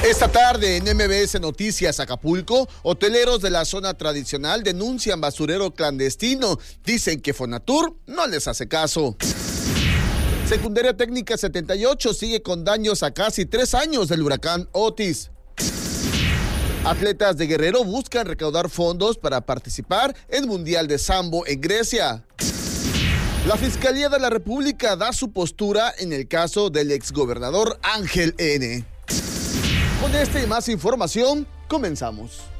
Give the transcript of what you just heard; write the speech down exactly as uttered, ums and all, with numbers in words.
Esta tarde en M B S Noticias Acapulco, hoteleros de la zona tradicional denuncian basurero clandestino. Dicen que Fonatur no les hace caso. Secundaria Técnica setenta y ocho sigue con daños a casi tres años del huracán Otis. Atletas de Guerrero buscan recaudar fondos para participar en Mundial de Sambo en Grecia. La Fiscalía de la República da su postura en el caso del exgobernador Ángel N. Con esta y más información, comenzamos.